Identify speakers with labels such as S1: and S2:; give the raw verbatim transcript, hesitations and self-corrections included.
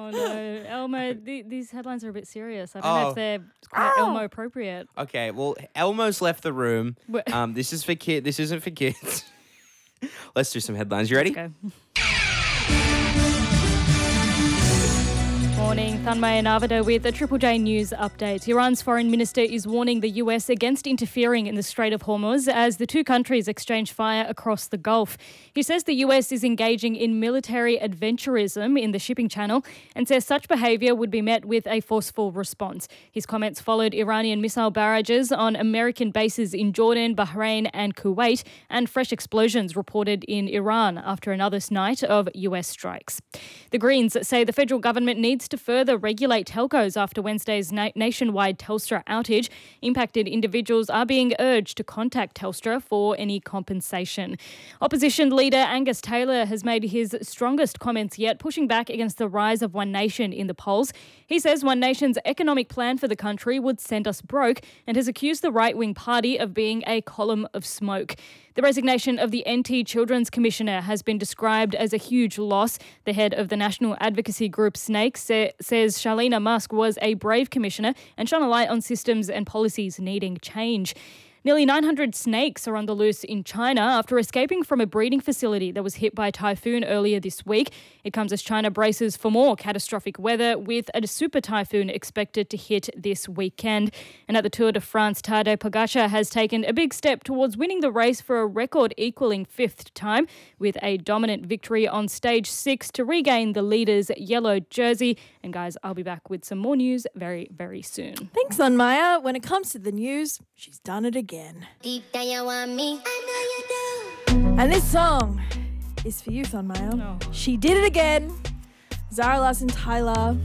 S1: Oh no, Elmo! Th- these headlines are a bit serious. I don't know
S2: Oh.
S1: if they're quite Elmo appropriate.
S2: Okay, well, Elmo's left the room.
S1: Wh-
S2: Um, this is for kid. This isn't for kids. Let's do some headlines. You ready?
S1: Okay. Morning, Thanmay and Avada with a Triple J News update. Iran's foreign minister is warning the U S against interfering in the Strait of Hormuz as the two countries exchange fire across the Gulf. He says the U S is engaging in military adventurism in the shipping channel and says such behaviour would be met with a forceful response. His comments followed Iranian missile barrages on American bases in Jordan, Bahrain and Kuwait, and fresh explosions reported in Iran after another night of U S strikes. The Greens say the federal government needs to further regulate telcos after Wednesday's na- nationwide Telstra outage. Impacted individuals are being urged to contact Telstra for any compensation. Opposition leader Angus Taylor has made his strongest comments yet, pushing back against the rise of One Nation in the polls. He says One Nation's economic plan for the country would send us broke and has accused the right-wing party of being a column of smoke. The resignation of the N T Children's Commissioner has been described as a huge loss. The head of the national advocacy group Snake sa- says Charlene Musk was a brave commissioner and shone a light on systems and policies needing change. Nearly nine hundred snakes are on the loose in China after escaping from a breeding facility that was hit by a typhoon earlier this week. It comes as China braces for more catastrophic weather, with a super typhoon expected to hit this weekend. And at the Tour de France, Tadej Pogacar has taken a big step towards winning the race for a record-equaling fifth time, with a dominant victory on stage six to regain the leader's yellow jersey. And guys, I'll be back with some more news very, very soon.
S3: Thanks, Anmaya. When it comes to the news, she's done it again.
S4: Deep down you want me, I know you do.
S3: And this song is for you, Thunmaya.
S1: Oh.
S3: She did it again. Zara Larson Tyler